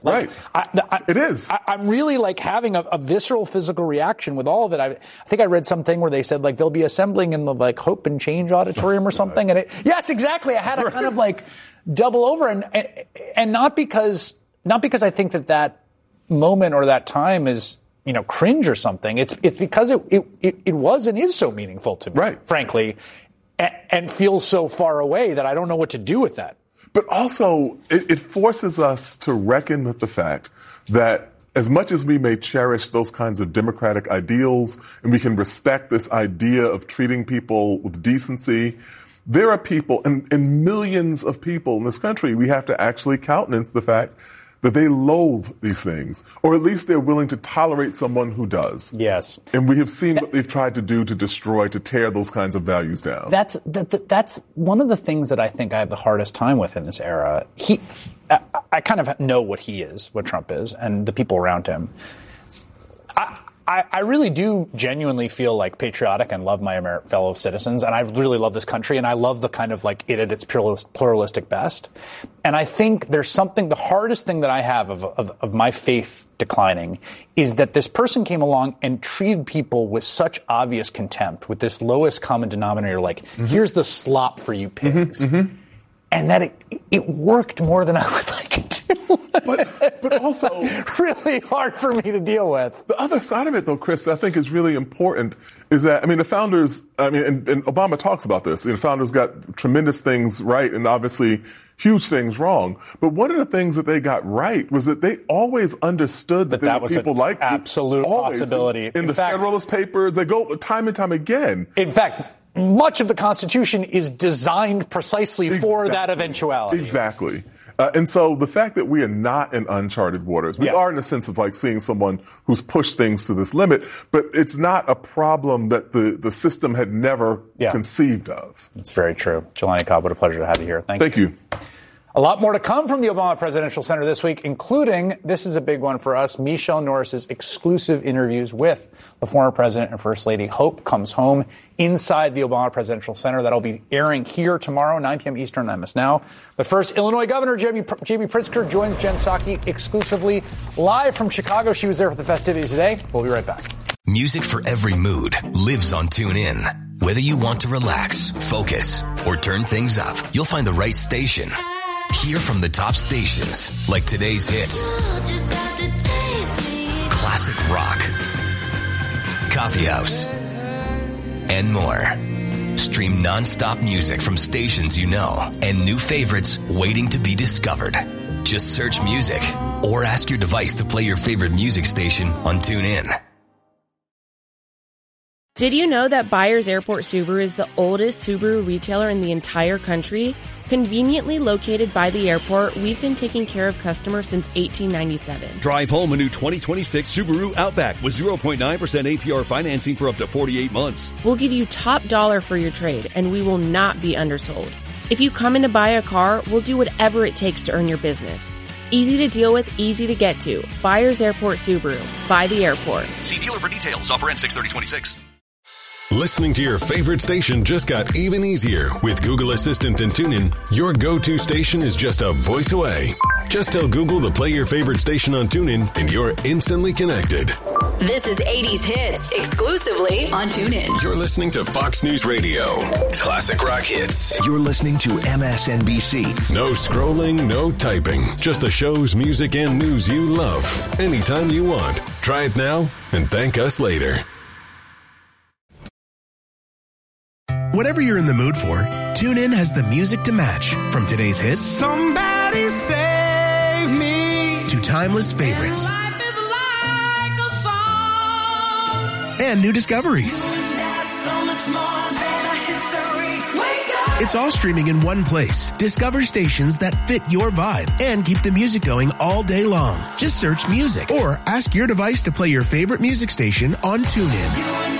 Like, right. It is. I'm really like having a visceral physical reaction with all of it. I think I read something where they said like they'll be assembling in the like Hope and Change auditorium or something. And yes, exactly. I had a kind of like double over and not because I think that moment or that time is, cringe or something. It's because it was and is so meaningful to me, right. Frankly, and feels so far away that I don't know what to do with that. But also, it forces us to reckon with the fact that as much as we may cherish those kinds of democratic ideals and we can respect this idea of treating people with decency, there are people, and millions of people in this country, we have to actually countenance the fact that they loathe these things, or at least they're willing to tolerate someone who does. Yes. And we have seen what they've tried to do to destroy, to tear those kinds of values down. That's one of the things that I think I have the hardest time with in this era. I kind of know what Trump is, and the people around him. I really do genuinely feel like patriotic and love my fellow citizens, and I really love this country, and I love the kind of like it at its pluralistic best. And I think there's something, the hardest thing that I have of my faith declining is that this person came along and treated people with such obvious contempt, with this lowest common denominator, like, here's the slop for you pigs. And that it worked more than I would like it to. But also really hard for me to deal with. The other side of it, though, Chris, I think is really important is that, the founders, and Obama talks about this, the founders got tremendous things right and obviously huge things wrong. But one of the things that they got right was that they always understood that there were people like absolute possibility. In the Federalist Papers, they go time and time again. In fact, much of the Constitution is designed precisely for that eventuality. Exactly. And so the fact that we are not in uncharted waters, we are in the sense of like seeing someone who's pushed things to this limit, but it's not a problem that the system had never conceived of. It's very true. Jelani Cobb, what a pleasure to have you here. Thank you. A lot more to come from the Obama Presidential Center this week, including, this is a big one for us, Michelle Norris's exclusive interviews with the former president and First Lady. Hope comes home inside the Obama Presidential Center. That'll be airing here tomorrow, 9 p.m. Eastern, MS Now. But first, Illinois Governor J.B. Pritzker joins Jen Psaki exclusively live from Chicago. She was there for the festivities today. We'll be right back. Music for every mood lives on TuneIn. Whether you want to relax, focus, or turn things up, you'll find the right station. Hear from the top stations like today's hits, classic rock, coffee house, and more. Stream non-stop music from stations you know and new favorites waiting to be discovered. Just search music or ask your device to play your favorite music station on TuneIn. Did you know that Byers Airport Subaru is the oldest Subaru retailer in the entire country? Conveniently located by the airport, we've been taking care of customers since 1897. Drive home a new 2026 Subaru Outback with 0.9% APR financing for up to 48 months. We'll give you top dollar for your trade, and we will not be undersold. If you come in to buy a car, we'll do whatever it takes to earn your business. Easy to deal with, easy to get to. Byers Airport Subaru. By the airport. See dealer for details. Offer ends 6/30/26. Listening to your favorite station just got even easier with Google Assistant and TuneIn. Your go-to station is just a voice away. Just tell Google to play your favorite station on TuneIn and you're instantly connected. This is 80s Hits, exclusively on TuneIn. You're listening to Fox News Radio. Classic rock hits. You're listening to MSNBC. No scrolling, no typing. Just the shows, music, and news you love. Anytime you want. Try it now and thank us later. Whatever you're in the mood for, TuneIn has the music to match. From today's hits, somebody save me, to timeless favorites, life is like a song, and new discoveries. So much more than a history. Wake up. It's all streaming in one place. Discover stations that fit your vibe and keep the music going all day long. Just search music or ask your device to play your favorite music station on TuneIn.